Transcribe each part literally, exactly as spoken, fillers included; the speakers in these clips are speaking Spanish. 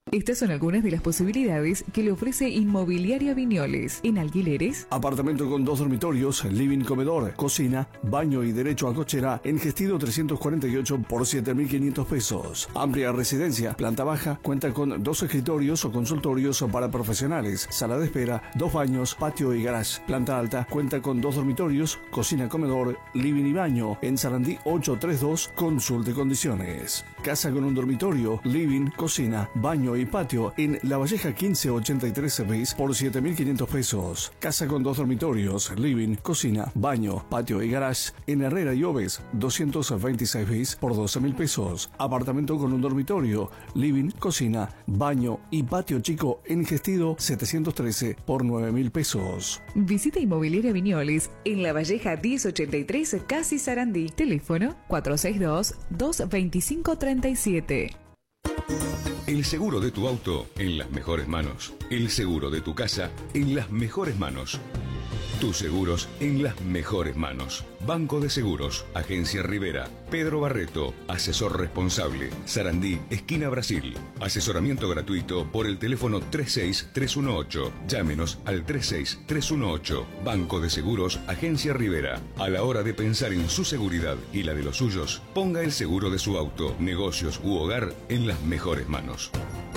Estas son algunas de las posibilidades que le ofrece Inmobiliaria Viñoles. En alquileres, apartamento con dos dormitorios, living, comedor, cocina, baño y derecho a cochera en Gestido trescientos cuarenta y ocho por siete mil quinientos pesos. Amplia residencia, planta baja, cuenta con dos escritorios o consultorios para profesionales, sala de espera, dos baños, patio y garage. Planta alta, cuenta con dos dormitorios, cocina, comedor, living y baño. En Sarandí ochocientos treinta y dos, consulte condiciones. Casa con un dormitorio, living, cocina, baño y patio en La Valleja quince ochenta y tres bis por siete mil quinientos pesos. Casa con dos dormitorios, living, cocina, baño, patio y garage en Herrera y Oves doscientos veintiséis bis por doce mil pesos. Apartamento con un dormitorio, living, cocina, baño y patio chico en Gestido setecientos trece por nueve mil pesos. visita Inmobiliaria Viñoles en La Valleja diez ochenta y tres, Casi Sarandí. Teléfono cuatro seis dos, dos dos cinco, tres siete. El seguro de tu auto en las mejores manos. El seguro de tu casa en las mejores manos. Tus seguros en las mejores manos. Banco de Seguros, Agencia Rivera, Pedro Barreto, asesor responsable, Sarandí, esquina Brasil. Asesoramiento gratuito por el teléfono tres seis tres uno ocho. Llámenos al tres seis tres uno ocho. Banco de Seguros, Agencia Rivera. A la hora de pensar en su seguridad y la de los suyos, ponga el seguro de su auto, negocios u hogar en las mejores manos.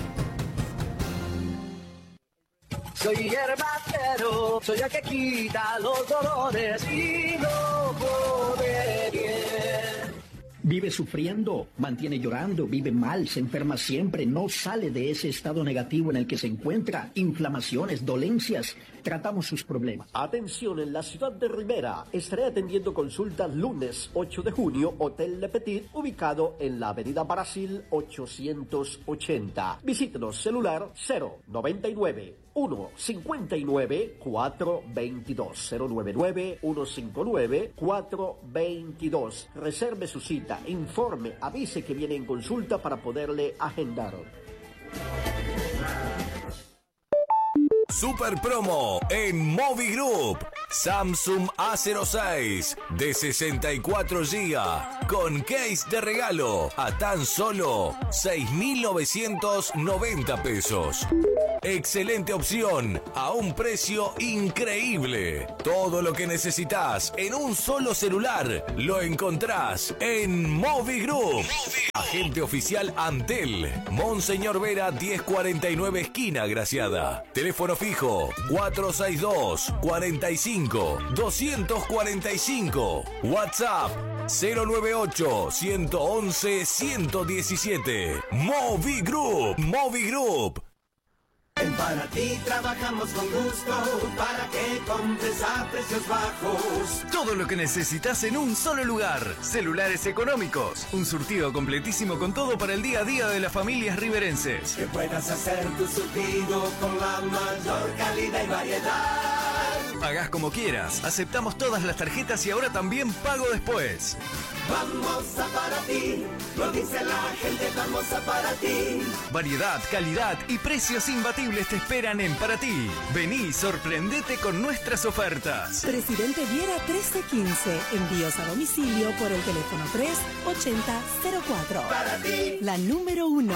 Soy hierbacero, soy el que quita los dolores y no pone bien. Vive sufriendo, mantiene llorando, vive mal, se enferma siempre, no sale de ese estado negativo en el que se encuentra, inflamaciones, dolencias. Tratamos sus problemas. Atención, en la ciudad de Rivera estaré atendiendo consultas lunes ocho de junio, Hotel Le Petit, ubicado en la avenida Brasil ochocientos ochenta. Visítenos, celular cero noventa y nueve, uno cincuenta y nueve, cuatro veintidós, cero noventa y nueve, uno cincuenta y nueve, cuatro veintidós. Reserve su cita, informe, avise que viene en consulta para poderle agendar. Super promo en Movi Group. Samsung A cero seis de sesenta y cuatro gigas con case de regalo a tan solo seis mil novecientos noventa pesos. Excelente opción a un precio increíble. Todo lo que necesitas en un solo celular lo encontrás en Movi Group. Agente oficial Antel, Monseñor Vera diez cuarenta y nueve, esquina Graciada. Teléfono fijo cuatro seis dos, cuatro cinco, dos cuatro cinco. WhatsApp cero nueve ocho, uno uno uno, uno uno siete. Movi Group. Movi Group. En Paraty trabajamos con gusto para que compres a precios bajos. Todo lo que necesitas en un solo lugar. Celulares económicos. Un surtido completísimo con todo para el día a día de las familias riverenses. Que puedas hacer tu surtido con la mayor calidad y variedad. Pagás como quieras. Aceptamos todas las tarjetas y ahora también pago después. Vamos a Paraty, lo dice la gente, vamos a Paraty. Variedad, calidad y precios imbatibles te esperan en Paraty. Vení y sorprendete con nuestras ofertas. Presidente Viera trece quince. Envíos a domicilio por el teléfono tres ochenta cero cuatro. Paraty. La número uno.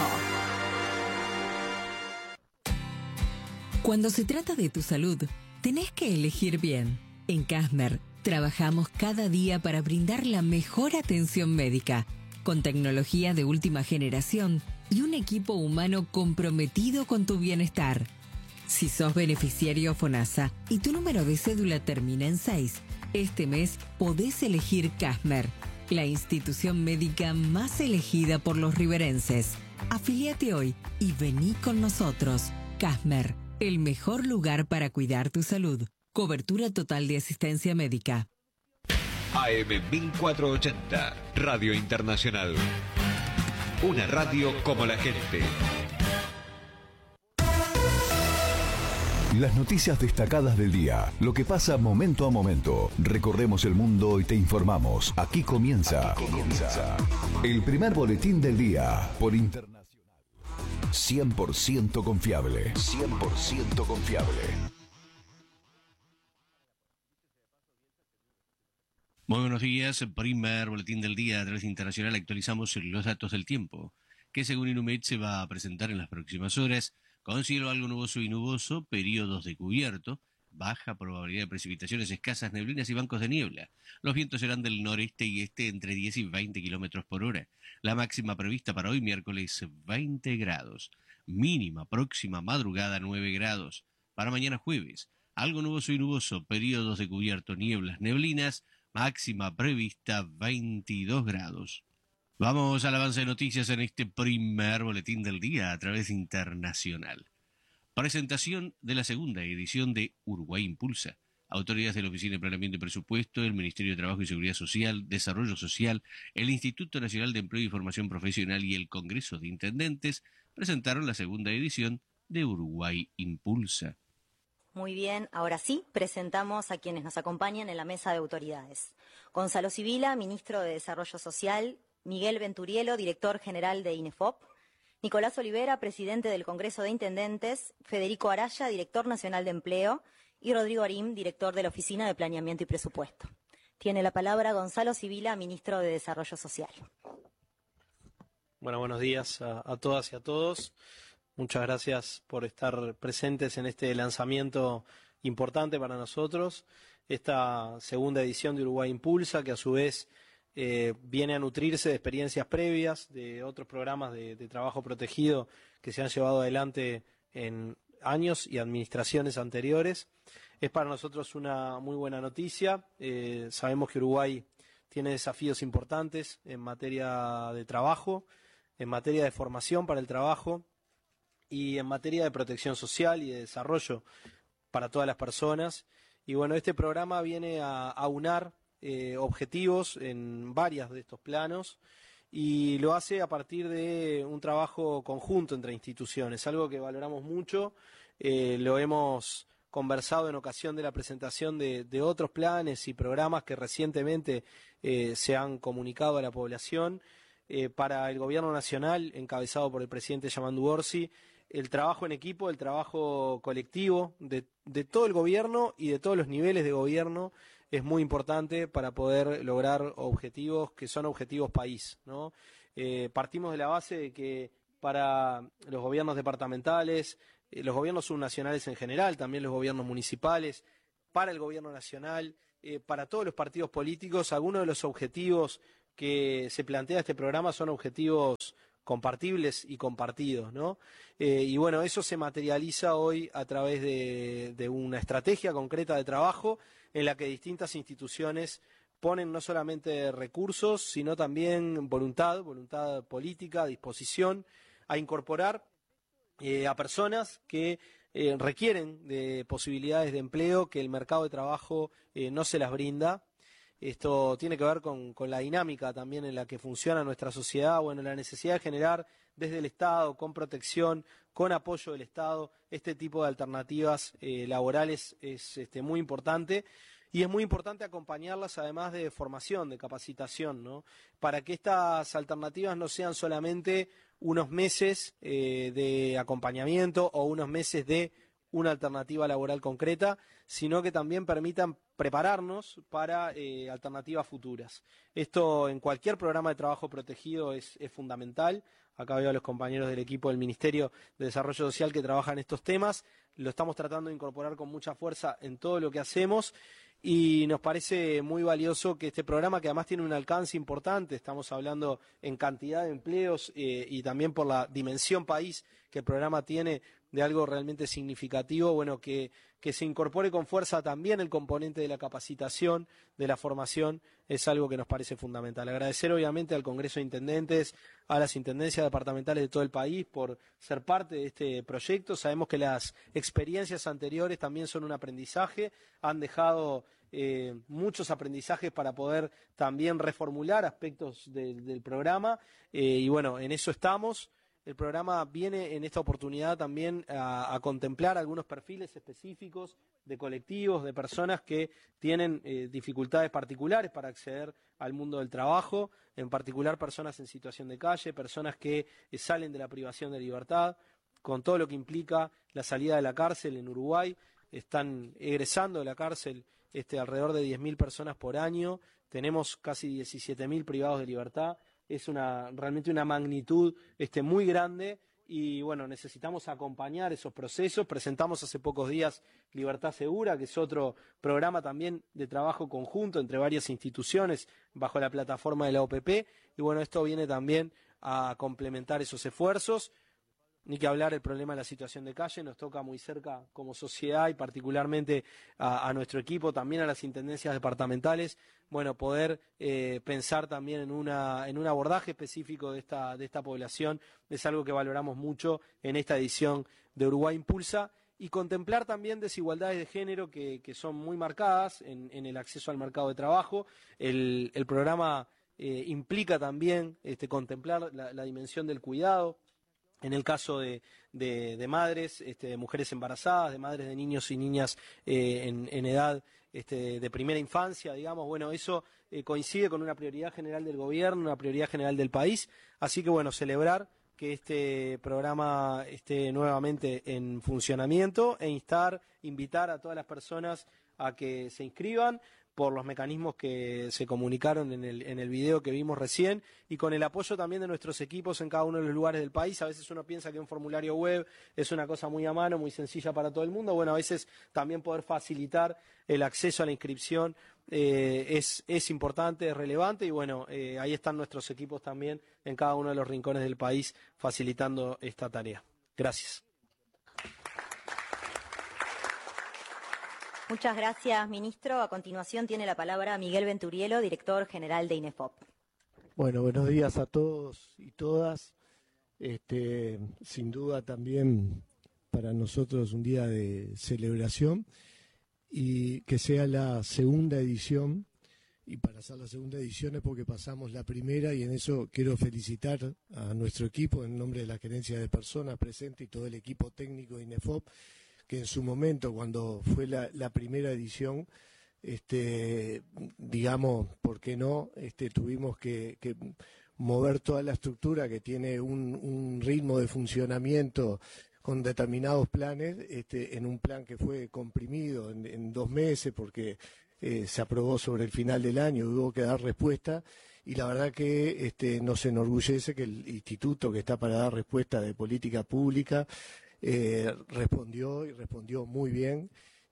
Cuando se trata de tu salud, tenés que elegir bien. En Casmer trabajamos cada día para brindar la mejor atención médica, con tecnología de última generación y un equipo humano comprometido con tu bienestar. Si sos beneficiario FONASA y tu número de cédula termina en seis, este mes podés elegir Casmer, la institución médica más elegida por los riverenses. Afiliate hoy y vení con nosotros. Casmer, el mejor lugar para cuidar tu salud. Cobertura total de asistencia médica. A M mil cuatrocientos ochenta, Radio Internacional. Una radio como la gente. Las noticias destacadas del día, lo que pasa momento a momento. Recorremos el mundo y te informamos. Aquí comienza, Aquí comienza el primer boletín del día por Internacional. cien por ciento confiable. cien por ciento confiable. Muy buenos días, primer boletín del día a través de Internacional. Actualizamos los datos del tiempo. que según Inumet se va a presentar en las próximas horas, con cielo algo nuboso y nuboso, periodos de cubierto, baja probabilidad de precipitaciones escasas, neblinas y bancos de niebla. Los vientos serán del noreste y este entre diez y veinte kilómetros por hora. La máxima prevista para hoy miércoles veinte grados. Mínima próxima madrugada nueve grados. Para mañana jueves, algo nuboso y nuboso, periodos de cubierto, nieblas, neblinas, máxima prevista veintidós grados. Vamos al avance de noticias en este primer boletín del día a través internacional. Presentación de la segunda edición de Uruguay Impulsa. Autoridades de la Oficina de Planeamiento y Presupuesto, el Ministerio de Trabajo y Seguridad Social, Desarrollo Social, el Instituto Nacional de Empleo y Formación Profesional y el Congreso de Intendentes presentaron la segunda edición de Uruguay Impulsa. Muy bien, ahora sí, presentamos a quienes nos acompañan en la mesa de autoridades. Gonzalo Sibila, Ministro de Desarrollo Social, Miguel Venturielo, Director General de INEFOP, Nicolás Olivera, Presidente del Congreso de Intendentes, Federico Araya, Director Nacional de Empleo, y Rodrigo Arim, Director de la Oficina de Planeamiento y Presupuesto. Tiene la palabra Gonzalo Sibila, Ministro de Desarrollo Social. Bueno, buenos días a, a todas y a todos. Muchas gracias por estar presentes en este lanzamiento importante para nosotros. Esta segunda edición de Uruguay Impulsa, que a su vez eh, viene a nutrirse de experiencias previas, de otros programas de, de trabajo protegido que se han llevado adelante en años y administraciones anteriores. Es para nosotros una muy buena noticia. Eh, sabemos que Uruguay tiene desafíos importantes en materia de trabajo, en materia de formación para el trabajo y en materia de protección social y de desarrollo para todas las personas. Y bueno, este programa viene a aunar eh, objetivos en varios de estos planos y lo hace a partir de un trabajo conjunto entre instituciones, algo que valoramos mucho. Eh, lo hemos conversado en ocasión de la presentación de, de otros planes y programas que recientemente eh, se han comunicado a la población. Eh, para el Gobierno Nacional, encabezado por el presidente Yamandu Orsi, el trabajo en equipo, el trabajo colectivo de, de todo el gobierno y de todos los niveles de gobierno es muy importante para poder lograr objetivos que son objetivos país, ¿no? Eh, partimos de la base de que para los gobiernos departamentales, eh, los gobiernos subnacionales en general, también los gobiernos municipales, para el gobierno nacional, eh, para todos los partidos políticos, algunos de los objetivos que se plantea este programa son objetivos compartibles y compartidos, ¿no? Eh, y bueno, eso se materializa hoy a través de, de una estrategia concreta de trabajo en la que distintas instituciones ponen no solamente recursos, sino también voluntad, voluntad política, disposición a incorporar eh, a personas que eh, requieren de posibilidades de empleo que el mercado de trabajo eh, no se las brinda. Esto tiene que ver con, con la dinámica también en la que funciona nuestra sociedad, bueno, la necesidad de generar desde el Estado, con protección, con apoyo del Estado, este tipo de alternativas eh, laborales es este, muy importante y es muy importante acompañarlas además de formación, de capacitación, ¿no? Para que estas alternativas no sean solamente unos meses eh, de acompañamiento o unos meses de una alternativa laboral concreta, sino que también permitan prepararnos para eh, alternativas futuras. Esto en cualquier programa de trabajo protegido es, es fundamental. Acá veo a los compañeros del equipo del Ministerio de Desarrollo Social que trabajan estos temas. Lo estamos tratando de incorporar con mucha fuerza en todo lo que hacemos y nos parece muy valioso que este programa, que además tiene un alcance importante, estamos hablando en cantidad de empleos eh, y también por la dimensión país que el programa tiene de algo realmente significativo, bueno, que, que se incorpore con fuerza también el componente de la capacitación, de la formación, es algo que nos parece fundamental. Agradecer obviamente al Congreso de Intendentes, a las intendencias departamentales de todo el país por ser parte de este proyecto. Sabemos que las experiencias anteriores también son un aprendizaje, han dejado eh, muchos aprendizajes para poder también reformular aspectos de, del programa eh, y bueno, en eso estamos. El programa viene en esta oportunidad también a, a contemplar algunos perfiles específicos de colectivos, de personas que tienen eh, dificultades particulares para acceder al mundo del trabajo, en particular personas en situación de calle, personas que eh, salen de la privación de libertad, con todo lo que implica la salida de la cárcel en Uruguay. Están egresando de la cárcel este, alrededor de diez mil personas por año, tenemos casi diecisiete mil privados de libertad. es una realmente una magnitud este, muy grande. Y bueno, necesitamos acompañar esos procesos. Presentamos hace pocos días Libertad Segura, que es otro programa también de trabajo conjunto entre varias instituciones bajo la plataforma de la O P P. Y bueno, esto viene también a complementar esos esfuerzos. Ni que hablar el problema de la situación de calle, nos toca muy cerca como sociedad y particularmente a, a nuestro equipo, también a las intendencias departamentales, bueno, poder eh, pensar también en, una, en un abordaje específico de esta, de esta población es algo que valoramos mucho en esta edición de Uruguay Impulsa y contemplar también desigualdades de género que, que son muy marcadas en, en el acceso al mercado de trabajo. El, el programa eh, implica también este, contemplar la, la dimensión del cuidado. En el caso de, de, de madres, este, de mujeres embarazadas, de madres de niños y niñas eh, en, en edad este, de primera infancia, digamos, bueno, eso eh, coincide con una prioridad general del gobierno, una prioridad general del país, así que bueno, celebrar que este programa esté nuevamente en funcionamiento e instar, invitar a todas las personas a que se inscriban por los mecanismos que se comunicaron en el, en el video que vimos recién y con el apoyo también de nuestros equipos en cada uno de los lugares del país. A veces uno piensa que un formulario web es una cosa muy a mano, muy sencilla para todo el mundo. Bueno, a veces también poder facilitar el acceso a la inscripción eh, es, es importante, es relevante y bueno, eh, ahí están nuestros equipos también en cada uno de los rincones del país facilitando esta tarea. Gracias. Muchas gracias, ministro. A continuación tiene la palabra Miguel Venturielo, director general de INEFOP. Bueno, buenos días a todos y todas. Este, sin duda también para nosotros un día de celebración y que sea la segunda edición. Y para hacer la segunda edición es porque pasamos la primera y en eso quiero felicitar a nuestro equipo en nombre de la gerencia de personas presente y todo el equipo técnico de INEFOP, que en su momento, cuando fue la, la primera edición, este, digamos, ¿por qué no? Este, tuvimos que, que mover toda la estructura que tiene un, un ritmo de funcionamiento con determinados planes, este, en un plan que fue comprimido en, en dos meses porque eh, se aprobó sobre el final del año, hubo que dar respuesta. Y la verdad que este, nos enorgullece que el instituto que está para dar respuesta de política pública Eh, respondió y respondió muy bien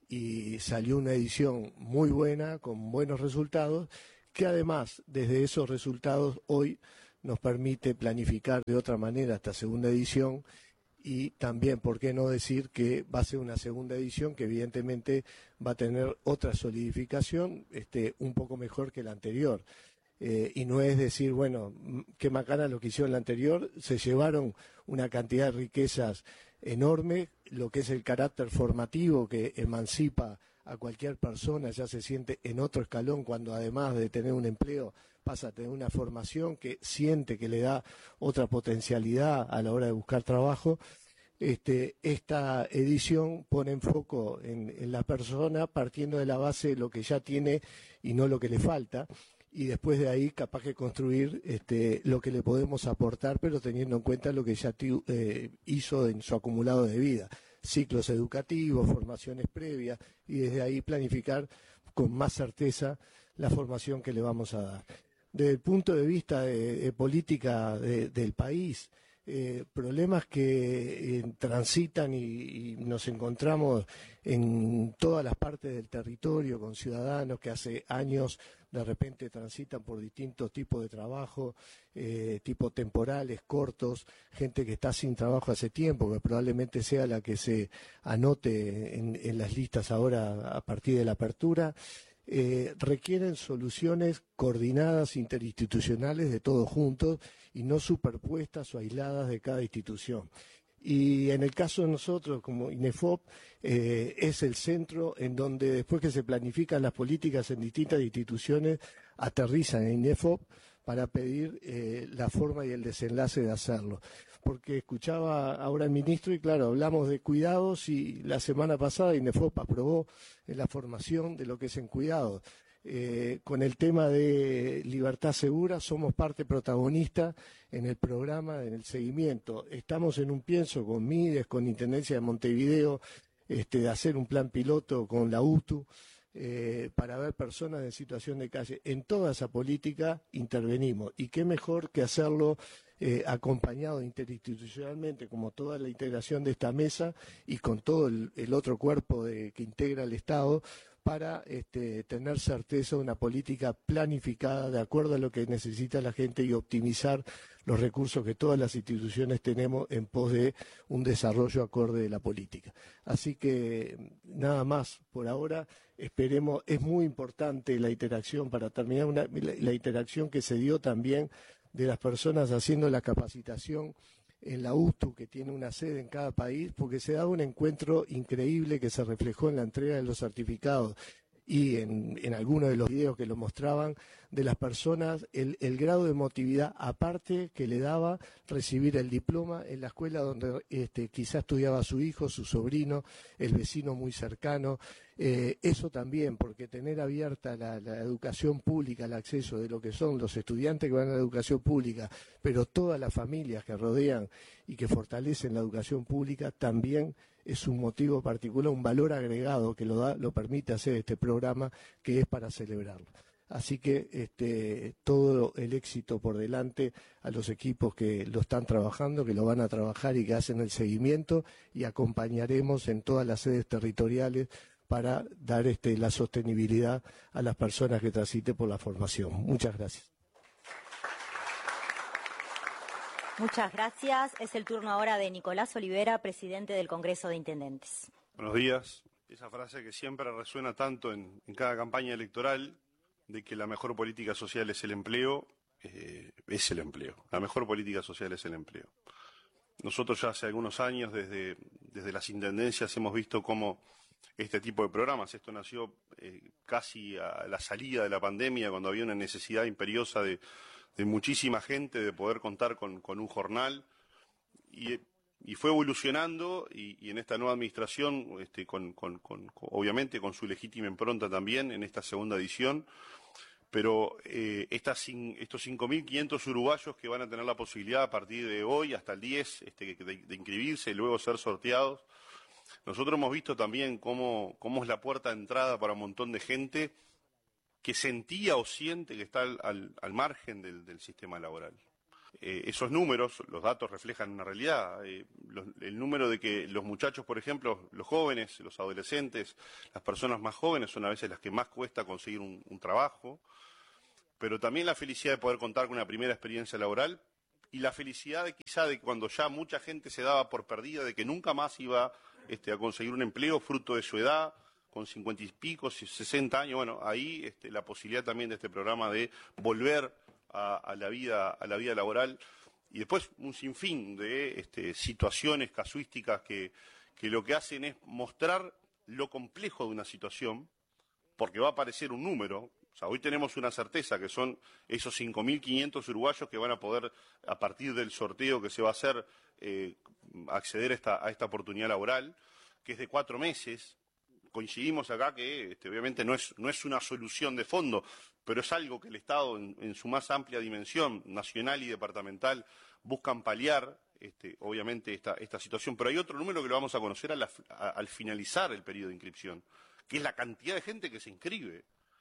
y salió una edición muy buena, con buenos resultados, que además desde esos resultados hoy nos permite planificar de otra manera esta segunda edición y también, ¿por qué no decir que va a ser una segunda edición que evidentemente va a tener otra solidificación este, un poco mejor que la anterior? Eh, y no es decir, bueno, qué macana lo que hicieron la anterior, se llevaron una cantidad de riquezas enorme, lo que es el carácter formativo que emancipa a cualquier persona, ya se siente en otro escalón cuando además de tener un empleo pasa a tener una formación que siente que le da otra potencialidad a la hora de buscar trabajo. Este, esta edición pone en foco en, en la persona partiendo de la base de lo que ya tiene y no lo que le falta. Y después de ahí capaz que construir este, lo que le podemos aportar, pero teniendo en cuenta lo que ya eh, hizo en su acumulado de vida, ciclos educativos, formaciones previas, y desde ahí planificar con más certeza la formación que le vamos a dar. Desde el punto de vista de, de política de, del país, eh, problemas que eh, transitan y, y nos encontramos en todas las partes del territorio con ciudadanos que hace años de repente transitan por distintos tipos de trabajo, eh, tipo temporales, cortos, gente que está sin trabajo hace tiempo, que probablemente sea la que se anote en, en las listas ahora a partir de la apertura, eh, requieren soluciones coordinadas interinstitucionales de todos juntos y no superpuestas o aisladas de cada institución. Y en el caso de nosotros, como INEFOP, eh, es el centro en donde después que se planifican las políticas en distintas instituciones, aterrizan en INEFOP para pedir eh, la forma y el desenlace de hacerlo. Porque escuchaba ahora el ministro y claro, hablamos de cuidados y la semana pasada INEFOP aprobó la formación de lo que es en cuidados. Eh, con el tema de Libertad Segura somos parte protagonista en el programa, en el seguimiento. Estamos en un pienso con Mides, con Intendencia de Montevideo, este, de hacer un plan piloto con la U T U, eh, para ver personas en situación de calle. En toda esa política intervenimos, y qué mejor que hacerlo eh, acompañado interinstitucionalmente, como toda la integración de esta mesa y con todo el, el otro cuerpo de, que integra el Estado, para este, tener certeza de una política planificada de acuerdo a lo que necesita la gente y optimizar los recursos que todas las instituciones tenemos en pos de un desarrollo acorde de la política. Así que nada más por ahora. Esperemos, es muy importante la interacción, para terminar, una, la, la interacción que se dio también de las personas haciendo la capacitación en la U S T U, que tiene una sede en cada país, porque se da un encuentro increíble que se reflejó en la entrega de los certificados y en, en algunos de los videos que lo mostraban, de las personas, el, el grado de emotividad aparte que le daba recibir el diploma en la escuela donde este, quizá estudiaba su hijo, su sobrino, el vecino muy cercano. Eh, eso también, porque tener abierta la, la educación pública, el acceso de lo que son los estudiantes que van a la educación pública, pero todas las familias que rodean y que fortalecen la educación pública, también es un motivo particular, un valor agregado que lo da, lo permite hacer este programa, que es para celebrarlo. Así que este, todo el éxito por delante a los equipos que lo están trabajando, que lo van a trabajar y que hacen el seguimiento, y acompañaremos en todas las sedes territoriales para dar este, la sostenibilidad a las personas que transiten por la formación. Muchas gracias. Muchas gracias. Es el turno ahora de Nicolás Olivera, presidente del Congreso de Intendentes. Buenos días. Esa frase que siempre resuena tanto en, en cada campaña electoral, de que la mejor política social es el empleo, eh, es el empleo. La mejor política social es el empleo. Nosotros ya hace algunos años, desde, desde las intendencias, hemos visto cómo este tipo de programas, esto nació eh, casi a la salida de la pandemia, cuando había una necesidad imperiosa de, de muchísima gente de poder contar con, con un jornal, y, y fue evolucionando, y, y en esta nueva administración, este, con, con, con, obviamente con su legítima impronta también, en esta segunda edición, pero eh, estas, estos cinco mil quinientos uruguayos que van a tener la posibilidad a partir de hoy hasta el diez este, de, de inscribirse y luego ser sorteados, nosotros hemos visto también cómo, cómo es la puerta de entrada para un montón de gente que sentía o siente que está al, al, al margen del, del sistema laboral. Eh, esos números, los datos reflejan una realidad. Eh, los, el número de que los muchachos, por ejemplo, los jóvenes, los adolescentes, las personas más jóvenes son a veces las que más cuesta conseguir un, un trabajo, pero también la felicidad de poder contar con una primera experiencia laboral y la felicidad de quizá de cuando ya mucha gente se daba por perdida, de que nunca más iba este, a conseguir un empleo fruto de su edad, con cincuenta y pico, sesenta años. Bueno, ahí este, la posibilidad también de este programa de volver A, a la vida a la vida laboral, y después un sinfín de este, situaciones casuísticas que, que lo que hacen es mostrar lo complejo de una situación, porque va a aparecer un número. O sea, hoy tenemos una certeza que son esos cinco mil quinientos uruguayos que van a poder, a partir del sorteo que se va a hacer, eh, acceder a esta, a esta oportunidad laboral, que es de cuatro meses. Coincidimos acá que este, obviamente no es, no es una solución de fondo, pero es algo que el Estado, en, en su más amplia dimensión, nacional y departamental, buscan paliar, este, obviamente, esta, esta situación. Pero hay otro número que lo vamos a conocer a la, a, al finalizar el periodo de inscripción, que es la cantidad de gente que se inscribe.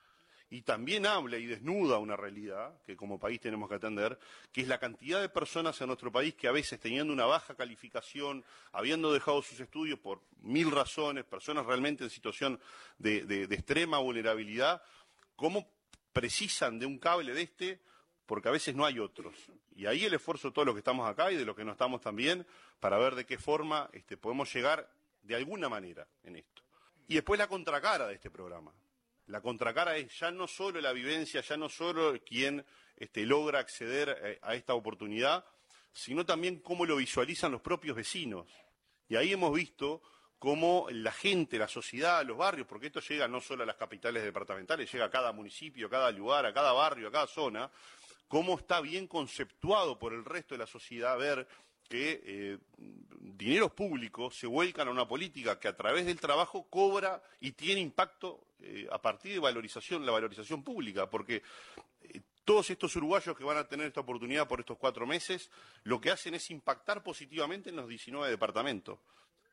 Y también habla y desnuda una realidad que como país tenemos que atender, que es la cantidad de personas en nuestro país que a veces, teniendo una baja calificación, habiendo dejado sus estudios por mil razones, personas realmente en situación de, de, de extrema vulnerabilidad, cómo precisan de un cable de este, porque a veces no hay otros. Y ahí el esfuerzo de todos los que estamos acá y de los que no estamos también, para ver de qué forma este, podemos llegar de alguna manera en esto. Y después la contracara de este programa. La contracara es ya no solo la vivencia, ya no solo quien este, logra acceder a esta oportunidad, sino también cómo lo visualizan los propios vecinos. Y ahí hemos visto cómo la gente, la sociedad, los barrios, porque esto llega no solo a las capitales departamentales, llega a cada municipio, a cada lugar, a cada barrio, a cada zona, cómo está bien conceptuado por el resto de la sociedad ver que eh, dineros públicos se vuelcan a una política que a través del trabajo cobra y tiene impacto eh, a partir de valorización, la valorización pública, porque eh, todos estos uruguayos que van a tener esta oportunidad por estos cuatro meses, lo que hacen es impactar positivamente en los diecinueve departamentos.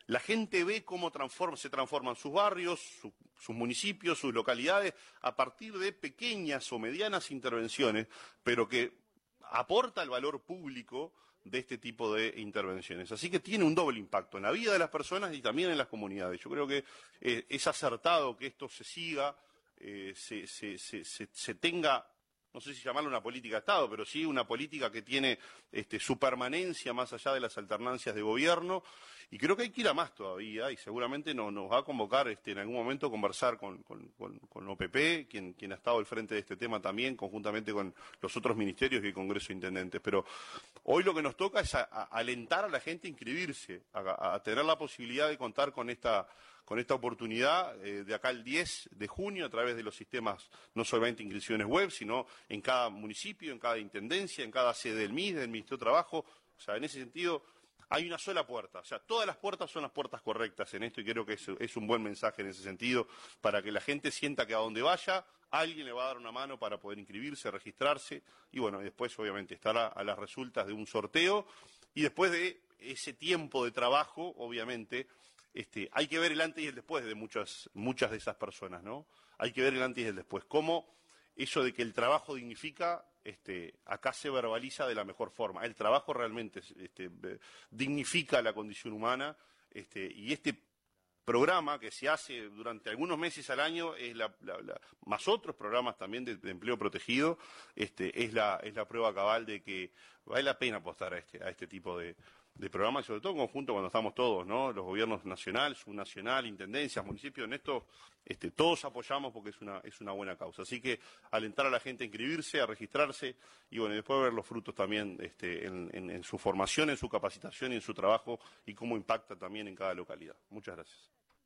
La gente ve cómo transforma, se transforman sus barrios, su, sus municipios, sus localidades, a partir de pequeñas o medianas intervenciones, pero que aporta el valor público de este tipo de intervenciones. Así que tiene un doble impacto en la vida de las personas y también en las comunidades. Yo creo que eh, es acertado que esto se siga, eh, se, se, se, se, se tenga, no sé si llamarlo una política de Estado, pero sí una política que tiene este, su permanencia más allá de las alternancias de gobierno, y creo que hay que ir a más todavía, y seguramente nos, nos va a convocar este, en algún momento conversar con, con, con, con O P P, quien, quien ha estado al frente de este tema también, conjuntamente con los otros ministerios y el Congreso de Intendentes. Pero hoy lo que nos toca es a, a alentar a la gente a inscribirse, a, a tener la posibilidad de contar con esta con esta oportunidad eh, de acá al diez de junio a través de los sistemas, no solamente inscripciones web, sino en cada municipio, en cada intendencia, en cada sede del M I S, del Ministerio de Trabajo. O sea, en ese sentido hay una sola puerta. O sea, todas las puertas son las puertas correctas en esto, y creo que es, es un buen mensaje en ese sentido, para que la gente sienta que a donde vaya alguien le va a dar una mano para poder inscribirse, registrarse, y bueno, después obviamente estará a las resultas de un sorteo, y después de ese tiempo de trabajo, obviamente, Este, hay que ver el antes y el después de muchas, muchas de esas personas, ¿no? Hay que ver el antes y el después. Cómo eso de que el trabajo dignifica, este, acá se verbaliza de la mejor forma. El trabajo realmente este, dignifica la condición humana, este, y este programa que se hace durante algunos meses al año, es la, la, la, más otros programas también de, de empleo protegido, este, es, la, es la prueba cabal de que vale la pena apostar a este, a este tipo de de programas, y sobre todo en conjunto cuando estamos todos, ¿no? Los gobiernos nacional, subnacional, intendencias, municipios, en esto este, todos apoyamos porque es una, es una buena causa. Así que alentar a la gente a inscribirse, a registrarse, y bueno, después ver los frutos también este, en, en, en su formación, en su capacitación y en su trabajo, y cómo impacta también en cada localidad. Muchas gracias.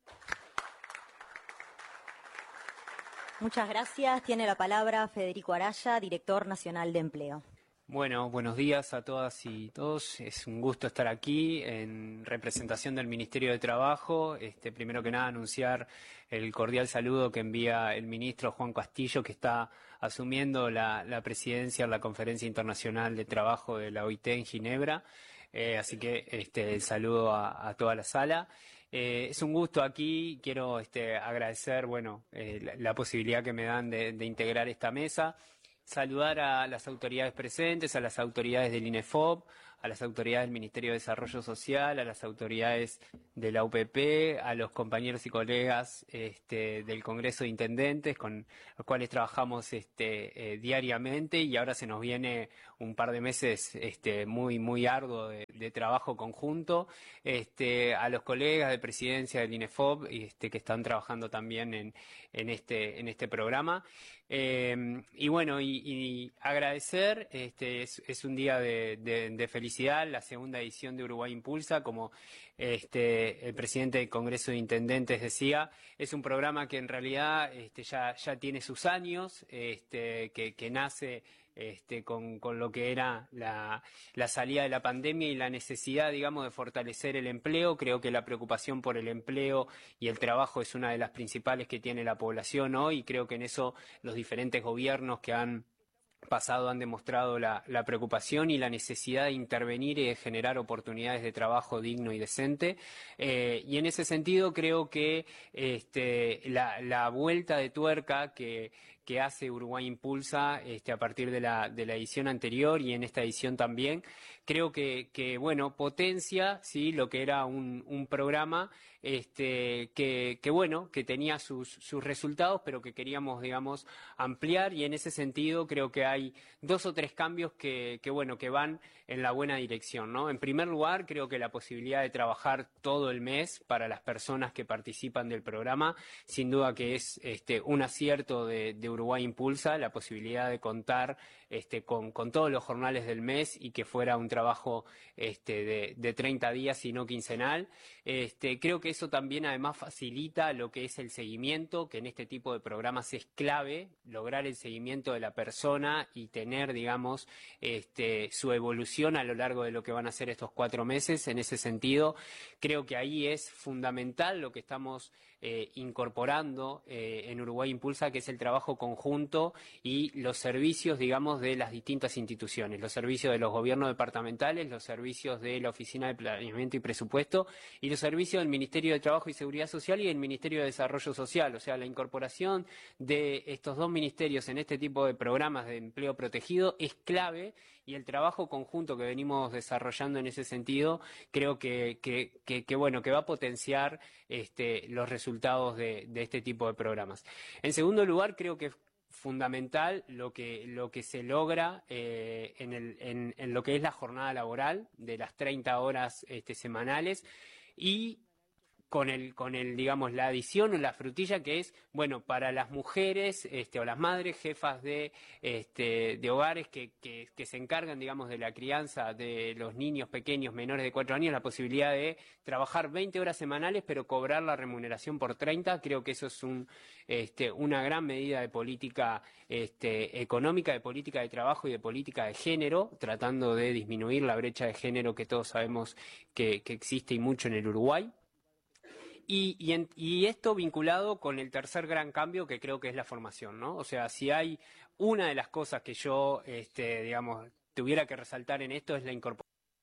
Muchas gracias. Tiene la palabra Federico Araya, director nacional de Empleo. Bueno, buenos días a todas y todos. Es un gusto estar aquí en representación del Ministerio de Trabajo. Este, primero que nada, anunciar el cordial saludo que envía el ministro Juan Castillo, que está asumiendo la, la presidencia en la Conferencia Internacional de Trabajo de la O I T en Ginebra. Eh, así que este, el saludo a, a toda la sala. Eh, es un gusto aquí. Quiero este, agradecer bueno, eh, la, la posibilidad que me dan de, de integrar esta mesa. Saludar a las autoridades presentes, a las autoridades del INEFOP, a las autoridades del Ministerio de Desarrollo Social, a las autoridades de la U P P, a los compañeros y colegas este, del Congreso de Intendentes, con los cuales trabajamos este, eh, diariamente, y ahora se nos viene un par de meses este, muy, muy arduo de, de trabajo conjunto, este, a los colegas de presidencia del INEFOP este, que están trabajando también en, en, este, en este programa. Eh, y bueno, y, y agradecer, este, es, es un día de, de, de felicidad, la segunda edición de Uruguay Impulsa, como este, el presidente del Congreso de Intendentes decía, es un programa que en realidad este, ya, ya tiene sus años, este, que, que nace Este, con, con lo que era la, la salida de la pandemia y la necesidad, digamos, de fortalecer el empleo. Creo que la preocupación por el empleo y el trabajo es una de las principales que tiene la población hoy, y creo que en eso los diferentes gobiernos que han pasado han demostrado la, la preocupación y la necesidad de intervenir y de generar oportunidades de trabajo digno y decente. Eh, y en ese sentido creo que este, la, la vuelta de tuerca que, que hace Uruguay Impulsa este, a partir de la, de la edición anterior y en esta edición también, creo que, que bueno, potencia ¿sí? lo que era un, un programa este, que, que, bueno, que tenía sus, sus resultados, pero que queríamos, digamos, ampliar, y en ese sentido creo que hay dos o tres cambios que, que, bueno, que van en la buena dirección, ¿no? En primer lugar, creo que la posibilidad de trabajar todo el mes para las personas que participan del programa, sin duda que es este, un acierto de, de Uruguay Impulsa, la posibilidad de contar este, con, con todos los jornales del mes y que fuera un trabajo este, de, de treinta días y no quincenal. Este, creo que eso también además facilita lo que es el seguimiento, que en este tipo de programas es clave, lograr el seguimiento de la persona y tener, digamos, este, su evolución a lo largo de lo que van a ser estos cuatro meses. En ese sentido, creo que ahí es fundamental lo que estamos eh, incorporando eh, en Uruguay Impulsa, que es el trabajo conjunto y los servicios, digamos, de las distintas instituciones, los servicios de los gobiernos departamentales, los servicios de la Oficina de Planeamiento y Presupuesto y los servicios del Ministerio de Trabajo y Seguridad Social y el Ministerio de Desarrollo Social. O sea, la incorporación de estos dos ministerios en este tipo de programas de empleo protegido es clave, y el trabajo conjunto que venimos desarrollando en ese sentido creo que, que, que, que bueno, que va a potenciar este, los resultados de, de este tipo de programas. En segundo lugar, creo que es fundamental lo que, lo que se logra eh, en, el, en, en lo que es la jornada laboral de las treinta horas este, semanales, y con el, con el, digamos, la adición o la frutilla que es, bueno, para las mujeres este, o las madres, jefas de, este, de hogares que, que, que se encargan, digamos, de la crianza de los niños pequeños menores de cuatro años, la posibilidad de trabajar veinte horas semanales, pero cobrar la remuneración por treinta. Creo que eso es un, este, una gran medida de política este, económica, de política de trabajo y de política de género, tratando de disminuir la brecha de género que todos sabemos que, que existe y mucho en el Uruguay. Y, y, en, y esto vinculado con el tercer gran cambio, que creo que es la formación, ¿no? O sea, si hay una de las cosas que yo, este, digamos, tuviera que resaltar en esto es la incorporación.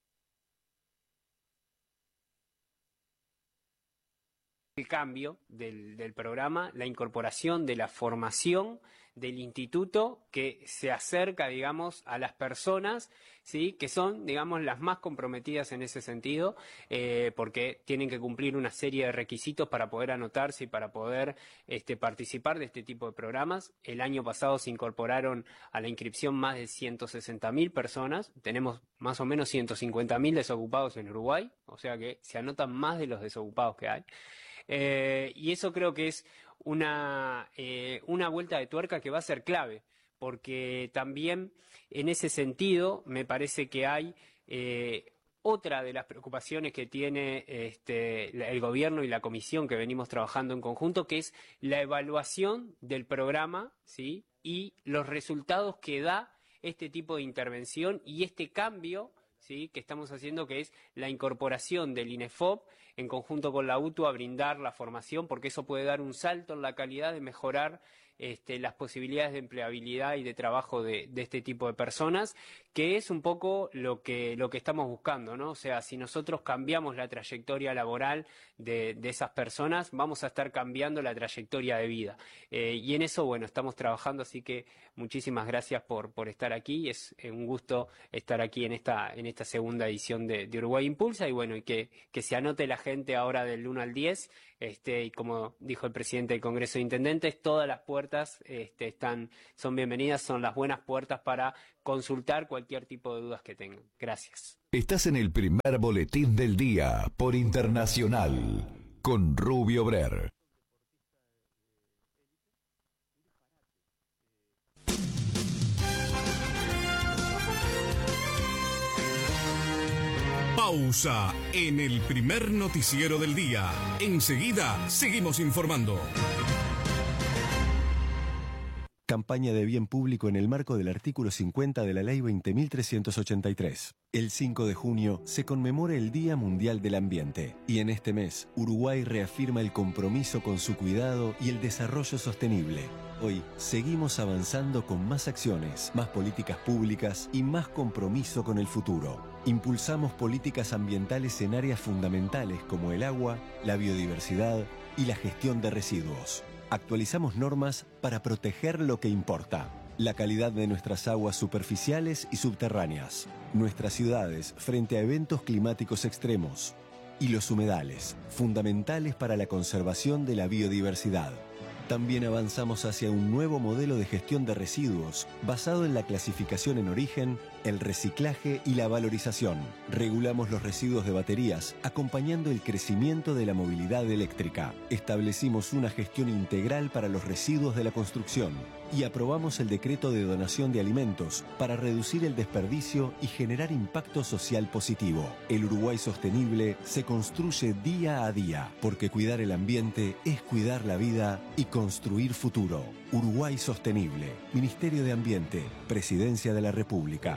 El cambio del, del programa, la incorporación de la formación del instituto que se acerca, digamos, a las personas, ¿sí?, que son, digamos, las más comprometidas en ese sentido, eh, porque tienen que cumplir una serie de requisitos para poder anotarse y para poder este, participar de este tipo de programas. El año pasado se incorporaron a la inscripción más de ciento sesenta mil personas, tenemos más o menos ciento cincuenta mil desocupados en Uruguay, o sea que se anotan más de los desocupados que hay. Eh, y eso creo que es una, eh, una vuelta de tuerca que va a ser clave, porque también en ese sentido me parece que hay eh, otra de las preocupaciones que tiene este, el gobierno y la comisión que venimos trabajando en conjunto, que es la evaluación del programa, ¿sí?, y los resultados que da este tipo de intervención y este cambio, ¿sí?, que estamos haciendo, que es la incorporación del INEFOP en conjunto con la U T U a brindar la formación, porque eso puede dar un salto en la calidad de mejorar este, las posibilidades de empleabilidad y de trabajo de, de este tipo de personas, que es un poco lo que, lo que estamos buscando, ¿no? O sea, si nosotros cambiamos la trayectoria laboral de, de esas personas, vamos a estar cambiando la trayectoria de vida. Eh, y en eso, bueno, estamos trabajando, así que muchísimas gracias por, por estar aquí. Es un gusto estar aquí en esta, en esta segunda edición de, de Uruguay Impulsa, y bueno, y que, que se anote la gente ahora del uno al diez, este, y como dijo el presidente del Congreso de Intendentes, todas las puertas este, están, son bienvenidas, son las buenas puertas para consultar cualquier tipo de dudas que tengan. Gracias. Estás en el primer boletín del día por Internacional con Rubio Brer. Pausa en el primer noticiero del día. Enseguida seguimos informando. Campaña de bien público en el marco del artículo cincuenta de la Ley veinte mil trescientos ochenta y tres. El cinco de junio se conmemora el Día Mundial del Ambiente, y en este mes Uruguay reafirma el compromiso con su cuidado y el desarrollo sostenible. Hoy seguimos avanzando con más acciones, más políticas públicas y más compromiso con el futuro. Impulsamos políticas ambientales en áreas fundamentales como el agua, la biodiversidad y la gestión de residuos. Actualizamos normas para proteger lo que importa: la calidad de nuestras aguas superficiales y subterráneas, nuestras ciudades frente a eventos climáticos extremos, y los humedales, fundamentales para la conservación de la biodiversidad. También avanzamos hacia un nuevo modelo de gestión de residuos basado en la clasificación en origen, el reciclaje y la valorización. Regulamos los residuos de baterías, acompañando el crecimiento de la movilidad eléctrica. Establecimos una gestión integral para los residuos de la construcción y aprobamos el decreto de donación de alimentos para reducir el desperdicio y generar impacto social positivo. El Uruguay sostenible se construye día a día, porque cuidar el ambiente es cuidar la vida y construir futuro. Uruguay Sostenible, Ministerio de Ambiente, Presidencia de la República.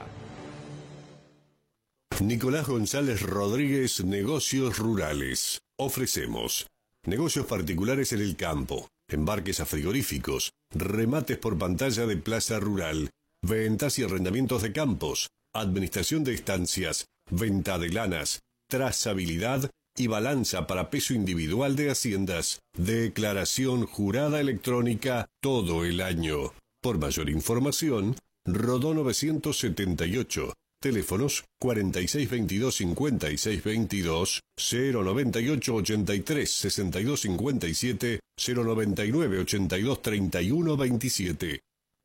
Nicolás González Rodríguez, Negocios Rurales. Ofrecemos negocios particulares en el campo, embarques a frigoríficos, remates por pantalla de plaza rural, ventas y arrendamientos de campos, administración de estancias, venta de lanas, trazabilidad y balanza para peso individual de haciendas, declaración jurada electrónica todo el año. Por mayor información, Rodó novecientos setenta y ocho, teléfonos cuarenta y seis veintidós cincuenta y seis veintidós, cero noventa y ocho ochenta y tres sesenta y dos cincuenta y siete, cero noventa y nueve ochenta y dos treinta y uno veintisiete.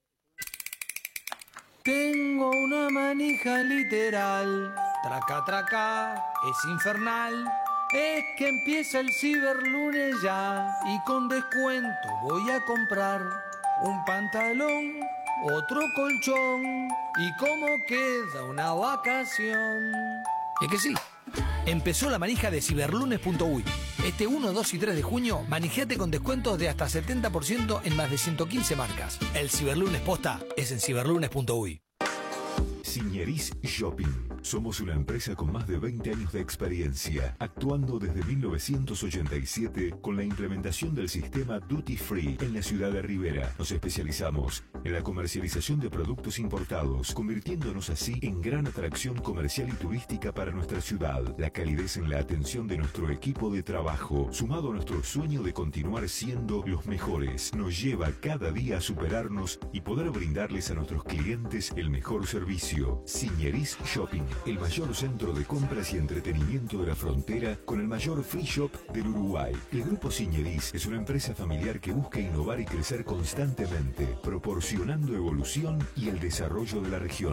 Tengo una manija literal, traca traca, es infernal. Es que empieza el ciberlunes ya y con descuento voy a comprar un pantalón, otro colchón y cómo queda una vacación. Es que sí, empezó la manija de ciberlunes punto uy. Este uno, dos y tres de junio, manijate con descuentos de hasta setenta por ciento en más de ciento quince marcas. El ciberlunes posta es en ciberlunes punto uy. Signeris Shopping. Somos una empresa con más de veinte años de experiencia, actuando desde mil novecientos ochenta y siete con la implementación del sistema Duty Free en la ciudad de Rivera. Nos especializamos en la comercialización de productos importados, convirtiéndonos así en gran atracción comercial y turística para nuestra ciudad. La calidez en la atención de nuestro equipo de trabajo, sumado a nuestro sueño de continuar siendo los mejores, nos lleva cada día a superarnos y poder brindarles a nuestros clientes el mejor servicio. Signeris Shopping, el mayor centro de compras y entretenimiento de la frontera con el mayor free shop del Uruguay. El Grupo Signeris es una empresa familiar que busca innovar y crecer constantemente, proporcionando evolución y el desarrollo de la región.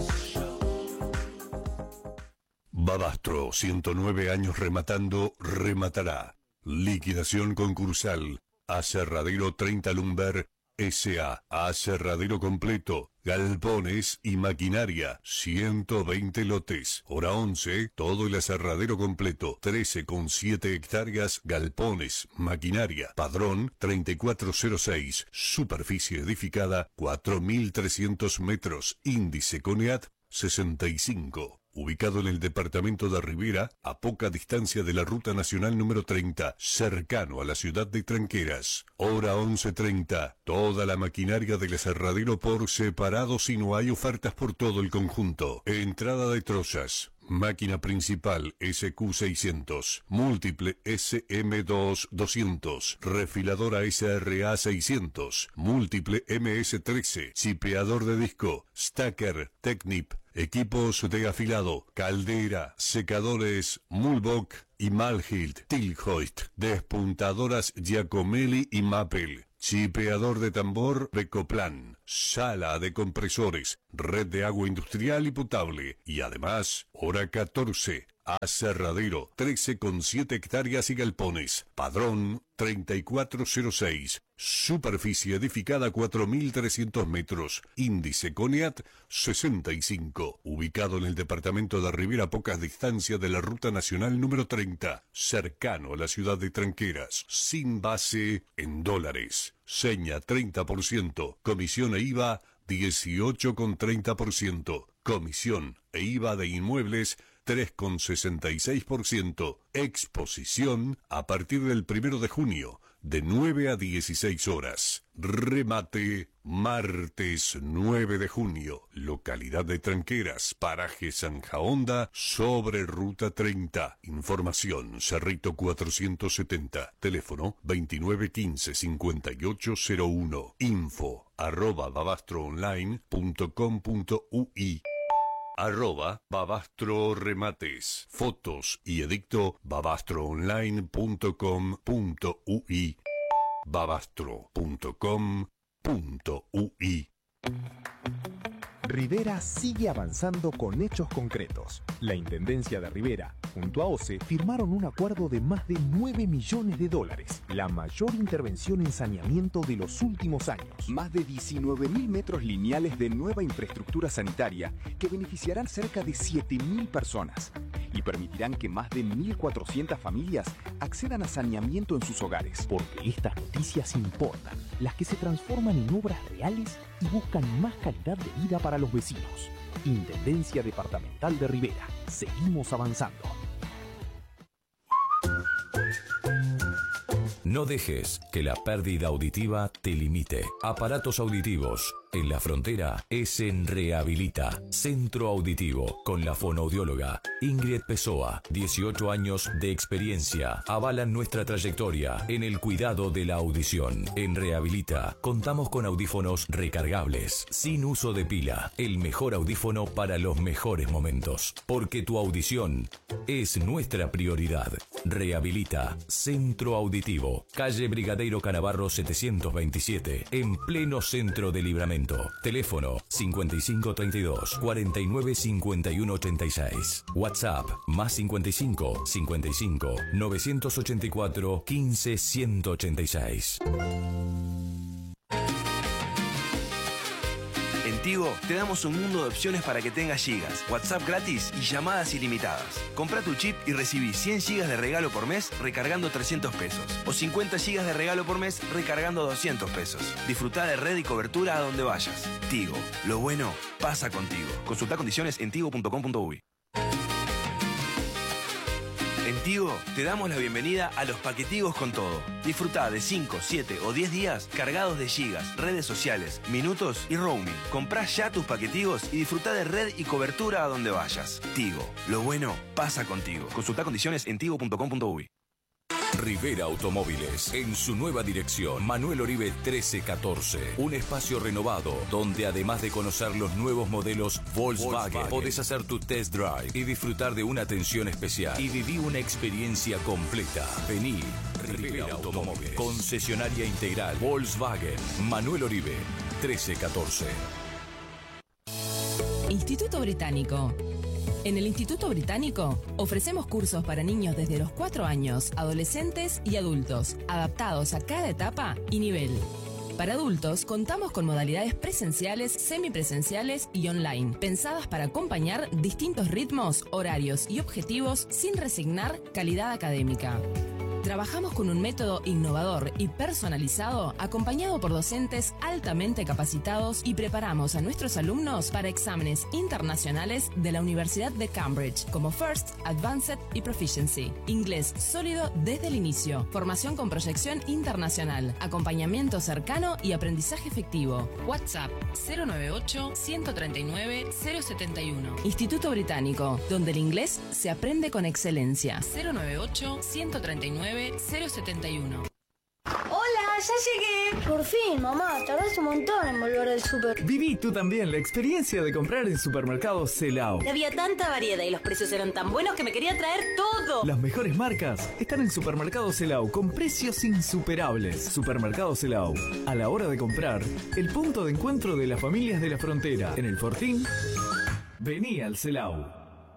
Babastro, ciento nueve años rematando, rematará. Liquidación concursal. Aserradero treinta Lumber S A. Aserradero completo, galpones y maquinaria, ciento veinte lotes. Hora once, todo el aserradero completo, trece coma siete hectáreas, galpones, maquinaria. Padrón treinta y cuatro cero seis, superficie edificada cuatro mil trescientos metros, índice CONEAT sesenta y cinco. Ubicado en el departamento de Rivera, a poca distancia de la Ruta Nacional número treinta, cercano a la ciudad de Tranqueras. Hora once treinta. Toda la maquinaria del aserradero por separado si no hay ofertas por todo el conjunto. Entrada de trozas. Máquina principal S Q seiscientos, múltiple S M dos doscientos, refiladora S R A seiscientos, múltiple M S trece, chipeador de disco, stacker, Technip, equipos de afilado, caldera, secadores, Mulbach y Malhilt, Tilhoist, despuntadoras Giacomelli y Mappel, chipeador de tambor Becoplan, sala de compresores, red de agua industrial y potable, y además, hora catorce, aserradero, trece coma siete hectáreas y galpones, padrón treinta y cuatro cero seis, superficie edificada cuatro mil trescientos metros, índice CONEAT sesenta y cinco, ubicado en el departamento de Rivera a pocas distancias de la Ruta Nacional número treinta, cercano a la ciudad de Tranqueras, sin base en dólares, seña treinta por ciento, comisión e IVA dieciocho coma treinta por ciento, comisión e IVA de inmuebles tres coma sesenta y seis por ciento. Exposición a partir del primero de junio, de nueve a dieciséis horas. Remate, martes nueve de junio. Localidad de Tranqueras, paraje Zanja Honda, sobre Ruta treinta. Información, Cerrito cuatrocientos setenta. Teléfono veintinueve quince cincuenta y ocho cero uno. Info, arroba babastroonline punto com punto ui. Arroba Babastro Remates. Fotos y edicto babastroonline punto com punto ui. babastro punto com punto ui. Rivera sigue avanzando con hechos concretos. La Intendencia de Rivera, junto a O C E, firmaron un acuerdo de más de nueve millones de dólares, la mayor intervención en saneamiento de los últimos años. Más de diecinueve mil metros lineales de nueva infraestructura sanitaria que beneficiarán cerca de siete mil personas y permitirán que más de mil cuatrocientas familias accedan a saneamiento en sus hogares. Porque estas noticias importan, las que se transforman en obras reales y buscan más calidad de vida para los vecinos. Intendencia Departamental de Rivera. Seguimos avanzando. No dejes que la pérdida auditiva te limite. Aparatos auditivos. En la frontera es en Rehabilita, Centro Auditivo, con la fonoaudióloga Ingrid Pessoa. dieciocho años de experiencia avalan nuestra trayectoria en el cuidado de la audición. En Rehabilita contamos con audífonos recargables, sin uso de pila. El mejor audífono para los mejores momentos. Porque tu audición es nuestra prioridad. Rehabilita, Centro Auditivo, calle Brigadeiro Canavarro setecientos veintisiete, en pleno centro de Libramento. Teléfono cincuenta y cinco treinta y dos cuarenta y nueve cincuenta y uno ochenta y seis. WhatsApp más cincuenta y cinco cincuenta y cinco novecientos ochenta y cuatro quince ciento ochenta y seis. En Tigo te damos un mundo de opciones para que tengas gigas, WhatsApp gratis y llamadas ilimitadas. Compra tu chip y recibí cien gigas de regalo por mes recargando trescientos pesos. O cincuenta gigas de regalo por mes recargando doscientos pesos. Disfruta de red y cobertura a donde vayas. Tigo, lo bueno pasa contigo. Consulta condiciones en tigo punto com punto uy. En Tigo te damos la bienvenida a los paquetigos con todo. Disfruta de cinco, siete o diez días cargados de gigas, redes sociales, minutos y roaming. Comprá ya tus paquetigos y disfruta de red y cobertura a donde vayas. Tigo, lo bueno pasa contigo. Consulta condiciones en tigo punto com punto uy. Rivera Automóviles, en su nueva dirección, Manuel Oribe trece catorce. Un espacio renovado, donde además de conocer los nuevos modelos Volkswagen, Volkswagen, podés hacer tu test drive y disfrutar de una atención especial. Y viví una experiencia completa. Vení, Rivera Automóviles, concesionaria integral Volkswagen, Manuel Oribe trece catorce. Instituto Británico. En el Instituto Británico ofrecemos cursos para niños desde los cuatro años, adolescentes y adultos, adaptados a cada etapa y nivel. Para adultos contamos con modalidades presenciales, semipresenciales y online, pensadas para acompañar distintos ritmos, horarios y objetivos sin resignar calidad académica. Trabajamos con un método innovador y personalizado, acompañado por docentes altamente capacitados, y preparamos a nuestros alumnos para exámenes internacionales de la Universidad de Cambridge, como First, Advanced y Proficiency. Inglés sólido desde el inicio, formación con proyección internacional, acompañamiento cercano y aprendizaje efectivo. WhatsApp cero noventa y ocho, ciento treinta y nueve, cero setenta y uno. Instituto Británico, donde el inglés se aprende con excelencia. cero noventa y ocho, ciento treinta y nueve, cero setenta y uno. ¡Hola! ¡Ya llegué! Por fin, mamá, tardaste un montón en volver del súper. Viví tú también la experiencia de comprar en Supermercados Celao. Había tanta variedad y los precios eran tan buenos que me quería traer todo. Las mejores marcas están en Supermercados Celao con precios insuperables. Supermercados Celao, a la hora de comprar, el punto de encuentro de las familias de la frontera. En el Fortín, vení al Celao.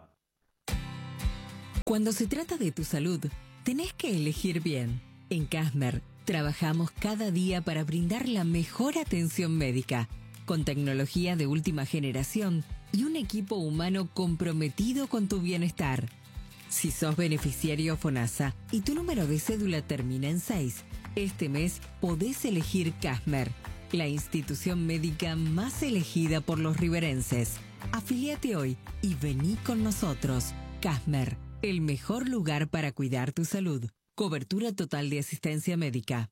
Cuando se trata de tu salud, tenés que elegir bien. En Casmer trabajamos cada día para brindar la mejor atención médica, con tecnología de última generación y un equipo humano comprometido con tu bienestar. Si sos beneficiario FONASA y tu número de cédula termina en seis, este mes podés elegir Casmer, la institución médica más elegida por los riverenses. Afíliate hoy y vení con nosotros. Casmer, el mejor lugar para cuidar tu salud. Cobertura total de asistencia médica.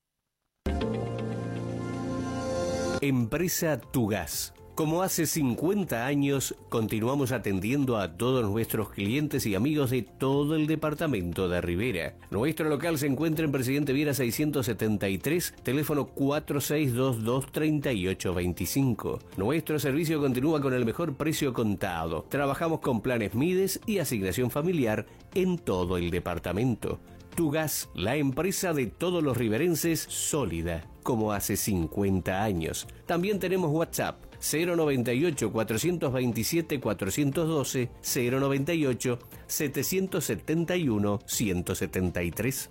Empresa Tugas. Como hace cincuenta años, continuamos atendiendo a todos nuestros clientes y amigos de todo el departamento de Rivera. Nuestro local se encuentra en Presidente Viera seiscientos setenta y tres, teléfono cuatro seis dos dos, tres ocho dos cinco. Nuestro servicio continúa con el mejor precio contado. Trabajamos con planes Mides y asignación familiar en todo el departamento. Tugas, la empresa de todos los riverenses, sólida, como hace cincuenta años. También tenemos WhatsApp, cero noventa y ocho, cuatrocientos veintisiete, cuatrocientos doce, cero noventa y ocho, setecientos setenta y uno, ciento setenta y tres.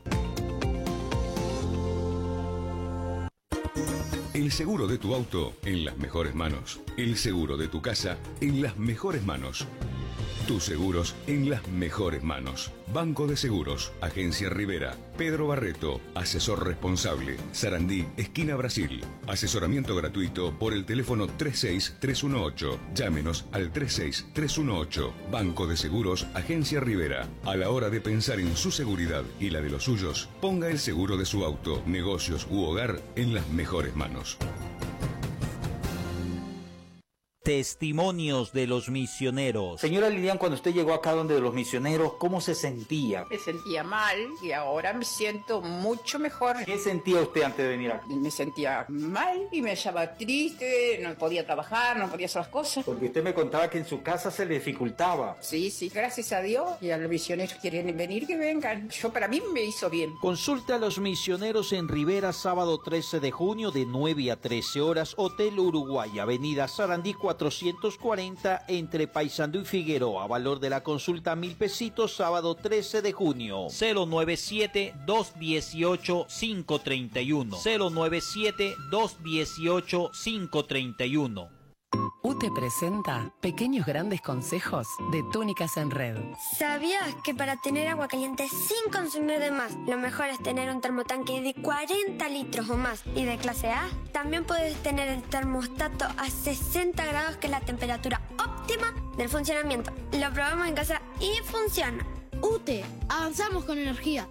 El seguro de tu auto en las mejores manos. El seguro de tu casa en las mejores manos. Tus seguros en las mejores manos. Banco de Seguros, Agencia Rivera, Pedro Barreto, asesor responsable, Sarandí, esquina Brasil. Asesoramiento gratuito por el teléfono tres seis tres uno ocho. Llámenos al tres seis tres uno ocho. Banco de Seguros, Agencia Rivera. A la hora de pensar en su seguridad y la de los suyos, ponga el seguro de su auto, negocios u hogar en las mejores manos. Testimonios de los misioneros. Señora Lilian, cuando usted llegó acá donde los misioneros, ¿cómo se sentía? Me sentía mal y ahora me siento mucho mejor. ¿Qué sentía usted antes de venir aquí? Me sentía mal y me hallaba triste, no podía trabajar, no podía hacer las cosas. Porque usted me contaba que en su casa se le dificultaba. Sí, sí, gracias a Dios. Y a los misioneros quieren venir, que vengan. Yo, para mí me hizo bien. Consulta a los misioneros en Rivera, sábado trece de junio de nueve a trece horas, Hotel Uruguay, Avenida Sarandí cuatrocientos cuarenta, entre Paysandú y Figueroa. Valor de la consulta mil pesitos, sábado trece de junio. cero nueve siete, dos uno ocho, cinco tres uno. cero nueve siete, dos uno ocho, cinco tres uno. U T E presenta Pequeños Grandes Consejos de Túnicas en Red. ¿Sabías que para tener agua caliente sin consumir de más, lo mejor es tener un termotanque de cuarenta litros o más y de clase A? También puedes tener el termostato a sesenta grados, que es la temperatura óptima del funcionamiento. Lo probamos en casa y funciona. U T E, avanzamos con energía.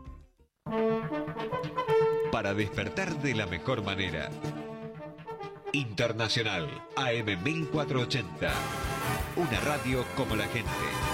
Para despertar de la mejor manera. Internacional A M mil cuatrocientos ochenta. Una radio como la gente.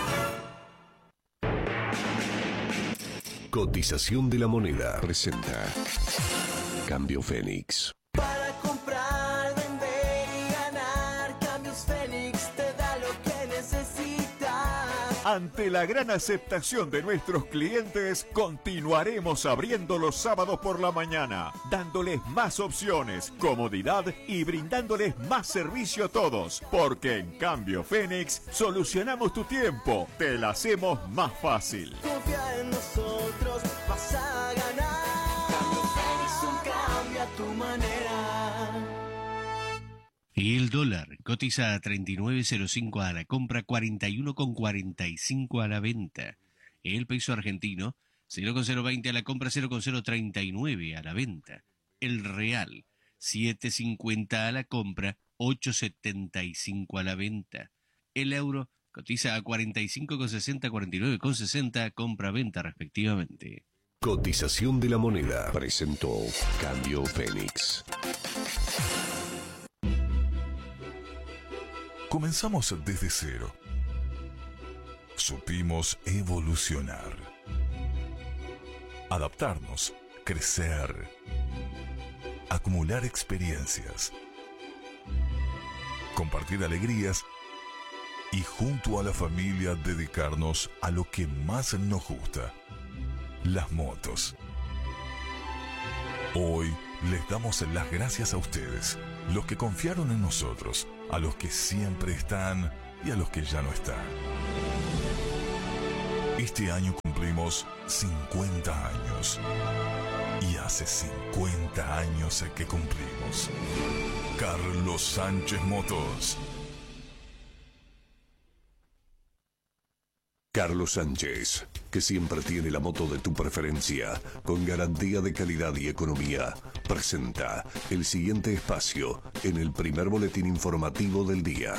Cotización de la moneda presenta Cambio Fénix. Para comprar, vender y ganar, Cambios Fénix te da lo que necesitas. Ante la gran aceptación de nuestros clientes, continuaremos abriendo los sábados por la mañana, dándoles más opciones, comodidad y brindándoles más servicio a todos, porque en Cambio Fénix solucionamos tu tiempo, te la hacemos más fácil. Confía en nosotros, vas a ganar. Cambio Fénix, un cambio a tu manera. El dólar cotiza a treinta y nueve cero cinco a la compra, cuarenta y uno cuarenta y cinco a la venta. El peso argentino, cero cero veinte a la compra, cero cero treinta y nueve a la venta. El real, siete cincuenta a la compra, ocho setenta y cinco a la venta. El euro cotiza a cuarenta y cinco sesenta, cuarenta y nueve sesenta, compra-venta respectivamente. Cotización de la moneda presentó Cambio Fénix. Comenzamos desde cero. Supimos evolucionar, adaptarnos, crecer, acumular experiencias, compartir alegrías y junto a la familia dedicarnos a lo que más nos gusta, las motos. Hoy les damos las gracias a ustedes, los que confiaron en nosotros, a los que siempre están y a los que ya no están. Este año cumplimos cincuenta años. Y hace cincuenta años que cumplimos. Carlos Sánchez Motors. Carlos Sánchez, que siempre tiene la moto de tu preferencia, con garantía de calidad y economía, presenta el siguiente espacio en el primer boletín informativo del día.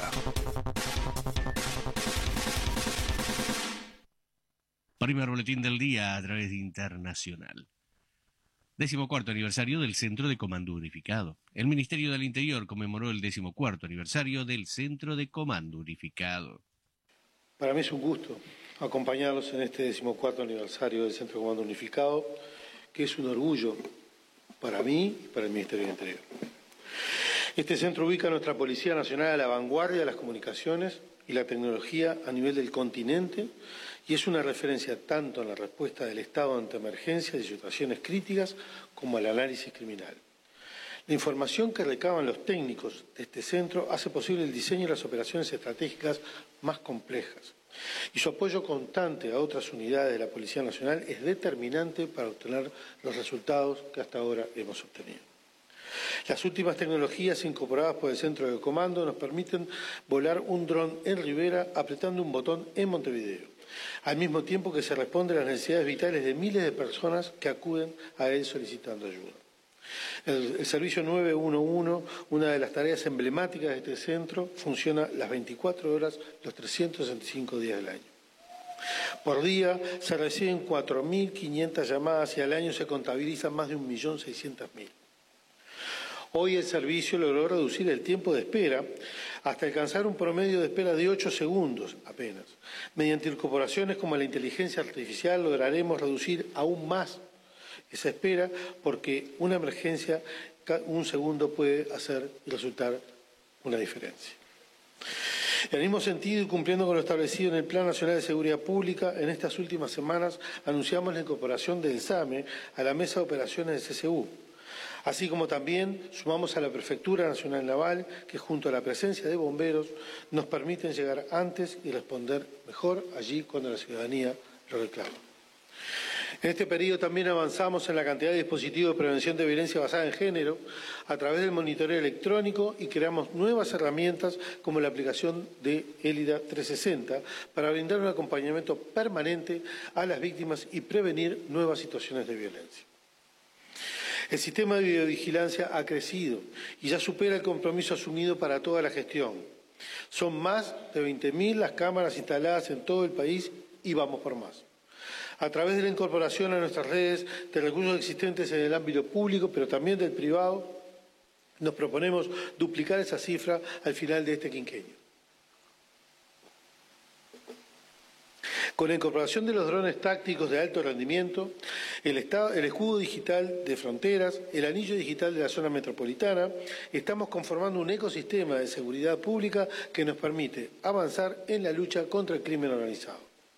Primer boletín del día a través de Internacional. Decimocuarto aniversario del Centro de Comando Unificado. El Ministerio del Interior conmemoró el decimocuarto aniversario del Centro de Comando Unificado. Para mí es un gusto acompañarlos en este decimocuarto aniversario del Centro de Comando Unificado, que es un orgullo para mí y para el Ministerio del Interior. Este centro ubica a nuestra Policía Nacional a la vanguardia de las comunicaciones y la tecnología a nivel del continente y es una referencia tanto en la respuesta del Estado ante emergencias y situaciones críticas como al análisis criminal. La información que recaban los técnicos de este centro hace posible el diseño de las operaciones estratégicas más complejas y su apoyo constante a otras unidades de la Policía Nacional es determinante para obtener los resultados que hasta ahora hemos obtenido. Las últimas tecnologías incorporadas por el Centro de Comando nos permiten volar un dron en Rivera apretando un botón en Montevideo, al mismo tiempo que se responde a las necesidades vitales de miles de personas que acuden a él solicitando ayuda. El, el servicio nueve uno uno, una de las tareas emblemáticas de este centro, funciona las veinticuatro horas, los trescientos sesenta y cinco días del año. Por día se reciben cuatro mil quinientas llamadas y al año se contabilizan más de un millón seiscientas mil. Hoy el servicio logró reducir el tiempo de espera hasta alcanzar un promedio de espera de ocho segundos apenas. Mediante incorporaciones como la inteligencia artificial lograremos reducir aún más esa espera porque una emergencia, un segundo puede hacer y resultar una diferencia. En el mismo sentido y cumpliendo con lo establecido en el Plan Nacional de Seguridad Pública, en estas últimas semanas anunciamos la incorporación del SAME a la Mesa de Operaciones del C C U. Así como también sumamos a la Prefectura Nacional Naval, que junto a la presencia de bomberos nos permiten llegar antes y responder mejor allí cuando la ciudadanía lo reclama. En este periodo también avanzamos en la cantidad de dispositivos de prevención de violencia basada en género a través del monitoreo electrónico y creamos nuevas herramientas como la aplicación de Élida trescientos sesenta para brindar un acompañamiento permanente a las víctimas y prevenir nuevas situaciones de violencia. El sistema de videovigilancia ha crecido y ya supera el compromiso asumido para toda la gestión. Son más de veinte mil las cámaras instaladas en todo el país y vamos por más. A través de la incorporación a nuestras redes de recursos existentes en el ámbito público, pero también del privado, nos proponemos duplicar esa cifra al final de este quinquenio. Con la incorporación de los drones tácticos de alto rendimiento, el, estado, el escudo digital de fronteras, el anillo digital de la zona metropolitana, estamos conformando un ecosistema de seguridad pública que nos permite avanzar en la lucha contra el crimen organizado.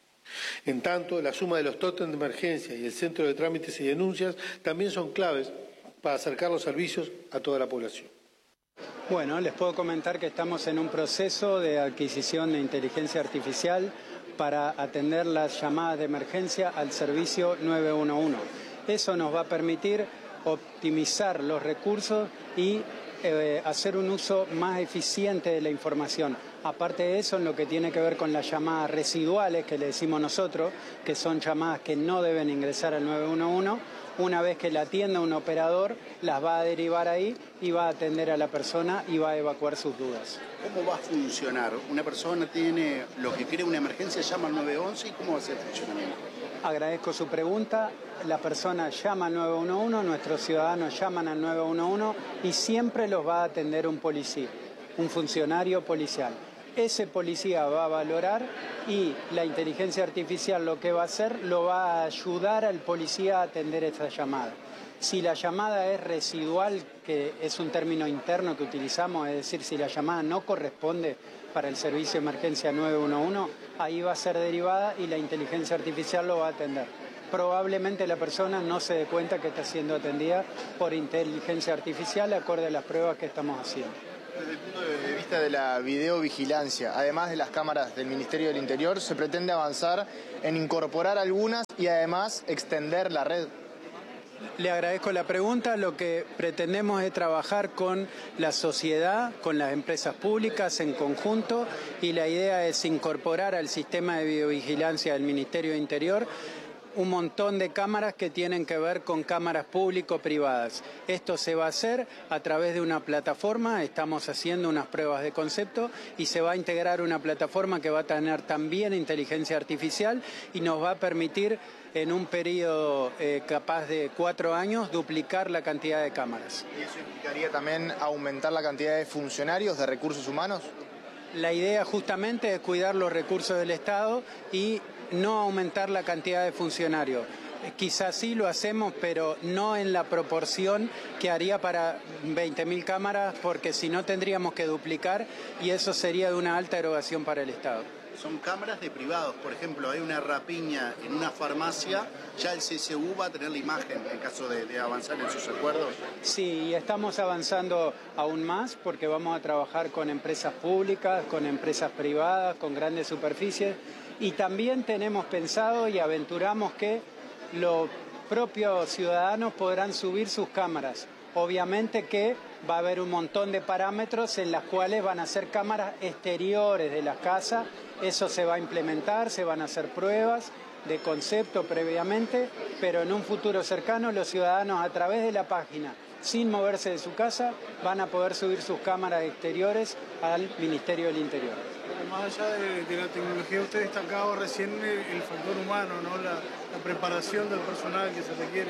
En tanto, la suma de los tótems de emergencia y el centro de trámites y denuncias también son claves para acercar los servicios a toda la población. Bueno, les puedo comentar que estamos en un proceso de adquisición de inteligencia artificial para atender las llamadas de emergencia al servicio nueve uno uno. Eso nos va a permitir optimizar los recursos y eh, hacer un uso más eficiente de la información. Aparte de eso, en lo que tiene que ver con las llamadas residuales, que le decimos nosotros, que son llamadas que no deben ingresar al nueve uno uno, una vez que la atienda un operador, las va a derivar ahí y va a atender a la persona y va a evacuar sus dudas. ¿Cómo va a funcionar? Una persona tiene lo que quiere una emergencia, llama al nueve once y ¿cómo va a ser el funcionamiento? Agradezco su pregunta. La persona llama al nueve uno uno, nuestros ciudadanos llaman al nueve uno uno y siempre los va a atender un policía, un funcionario policial. Ese policía va a valorar y la inteligencia artificial lo que va a hacer, lo va a ayudar al policía a atender esa llamada. Si la llamada es residual, que es un término interno que utilizamos, es decir, si la llamada no corresponde para el servicio de emergencia nueve uno uno, ahí va a ser derivada y la inteligencia artificial lo va a atender. Probablemente la persona no se dé cuenta que está siendo atendida por inteligencia artificial acorde a las pruebas que estamos haciendo. Desde el punto de vista de la videovigilancia, además de las cámaras del Ministerio del Interior, se pretende avanzar en incorporar algunas y además extender la red. Le agradezco la pregunta. Lo que pretendemos es trabajar con la sociedad, con las empresas públicas en conjunto y la idea es incorporar al sistema de videovigilancia del Ministerio del Interior un montón de cámaras que tienen que ver con cámaras público-privadas. Esto se va a hacer a través de una plataforma, estamos haciendo unas pruebas de concepto y se va a integrar una plataforma que va a tener también inteligencia artificial y nos va a permitir en un periodo eh, capaz de cuatro años duplicar la cantidad de cámaras. ¿Y eso implicaría también aumentar la cantidad de funcionarios de recursos humanos? La idea justamente es cuidar los recursos del Estado y no aumentar la cantidad de funcionarios. Quizás sí lo hacemos, pero no en la proporción que haría para veinte mil cámaras, porque si no tendríamos que duplicar y eso sería de una alta erogación para el Estado. Son cámaras de privados, por ejemplo, hay una rapiña en una farmacia, ya el C C U va a tener la imagen en caso de, de avanzar en sus acuerdos. Sí, y estamos avanzando aún más porque vamos a trabajar con empresas públicas, con empresas privadas, con grandes superficies y también tenemos pensado y aventuramos que los propios ciudadanos podrán subir sus cámaras Obviamente que va a haber un montón de parámetros en las cuales van a ser cámaras exteriores de las casas. Eso se va a implementar, se van a hacer pruebas de concepto previamente, pero en un futuro cercano los ciudadanos a través de la página, sin moverse de su casa, van a poder subir sus cámaras exteriores al Ministerio del Interior. Más allá de, de la tecnología, usted destacaba recién el, el factor humano, ¿no? la, la preparación del personal que se requiere,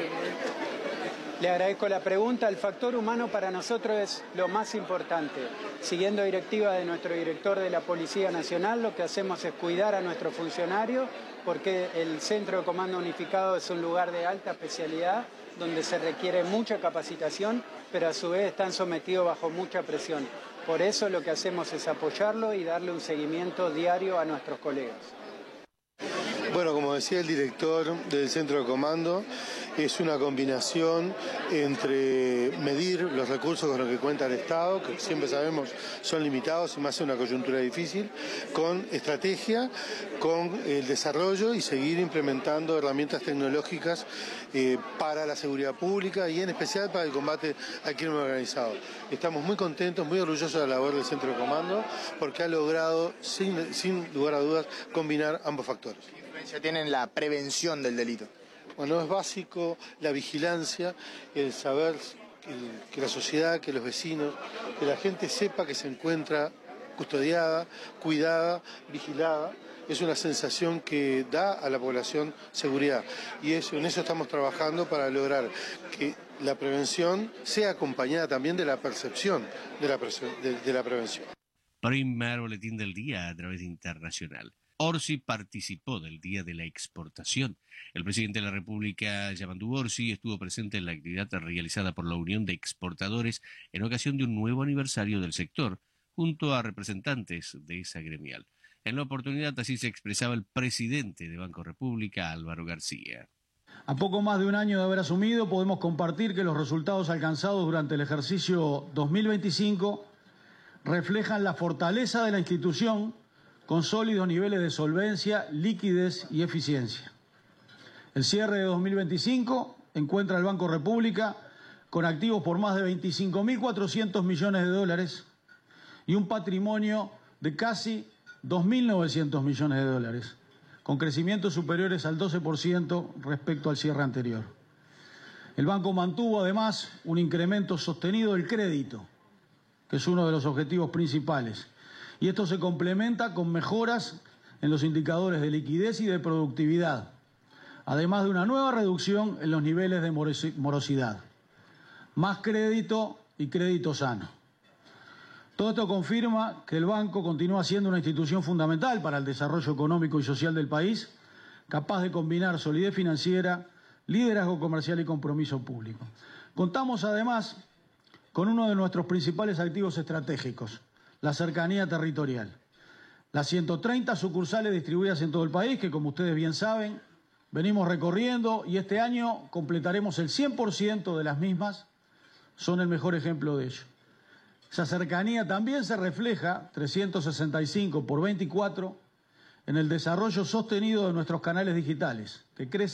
¿no? Le agradezco la pregunta. El factor humano para nosotros es lo más importante. Siguiendo directivas de nuestro director de la Policía Nacional, lo que hacemos es cuidar a nuestros funcionarios, porque el Centro de Comando Unificado es un lugar de alta especialidad, donde se requiere mucha capacitación, pero a su vez están sometidos bajo mucha presión. Por eso lo que hacemos es apoyarlo y darle un seguimiento diario a nuestros colegas. Bueno, como decía el director del Centro de Comando, es una combinación entre medir los recursos con los que cuenta el Estado, que siempre sabemos son limitados y más en una coyuntura difícil, con estrategia, con el desarrollo y seguir implementando herramientas tecnológicas eh, para la seguridad pública y en especial para el combate al crimen organizado. Estamos muy contentos, muy orgullosos de la labor del Centro de Comando porque ha logrado, sin, sin lugar a dudas, combinar ambos factores. ¿Qué influencia tiene en la prevención del delito? Bueno, es básico la vigilancia, el saber el, que la sociedad, que los vecinos, que la gente sepa que se encuentra custodiada, cuidada, vigilada. Es una sensación que da a la población seguridad y eso, en eso estamos trabajando para lograr que la prevención sea acompañada también de la percepción de la, de, de la prevención. Primer boletín del día a través de Internacional. Orsi participó del Día de la Exportación. El presidente de la República, Yamandu Orsi, estuvo presente en la actividad realizada por la Unión de Exportadores en ocasión de un nuevo aniversario del sector, junto a representantes de esa gremial. En la oportunidad así se expresaba el presidente de Banco República, Álvaro García. A poco más de un año de haber asumido, podemos compartir que los resultados alcanzados durante el ejercicio dos mil veinticinco reflejan la fortaleza de la institución con sólidos niveles de solvencia, liquidez y eficiencia. El cierre de dos mil veinticinco encuentra al Banco República con activos por más de veinticinco mil cuatrocientos millones de dólares y un patrimonio de casi dos mil novecientos millones de dólares, con crecimientos superiores al doce por ciento respecto al cierre anterior. El banco mantuvo además un incremento sostenido del crédito, que es uno de los objetivos principales, y esto se complementa con mejoras en los indicadores de liquidez y de productividad, además de una nueva reducción en los niveles de morosidad. Más crédito y crédito sano. Todo esto confirma que el banco continúa siendo una institución fundamental para el desarrollo económico y social del país, capaz de combinar solidez financiera, liderazgo comercial y compromiso público. Contamos además con uno de nuestros principales activos estratégicos, la cercanía territorial. Las ciento treinta sucursales distribuidas en todo el país, que como ustedes bien saben, venimos recorriendo y este año completaremos el cien por ciento de las mismas, son el mejor ejemplo de ello. Esa cercanía también se refleja, trescientos sesenta y cinco por veinticuatro, en el desarrollo sostenido de nuestros canales digitales, que crecen